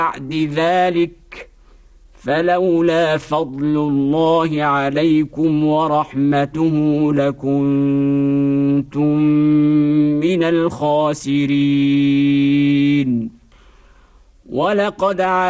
بعد ذلك فلولا فضل الله عليكم ورحمته لكنتم من الخاسرين. ولقد